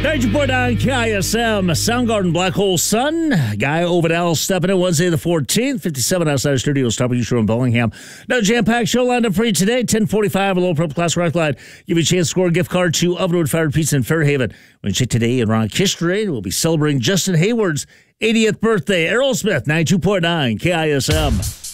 92.9 KISM, Soundgarden, Black Hole Sun. Guy Ovidal stepping in Wednesday the 14th, 57 outside our studios, top of you show in Bellingham. Now, jam-packed show lined up for you today, 10:45, a low pro class rock line. Give you a chance to score a gift card to Ovenwood Fired Pizza in Fairhaven. When you check today in rock history, we'll be celebrating Justin Hayward's 80th birthday. Aerosmith, 92.9 KISM.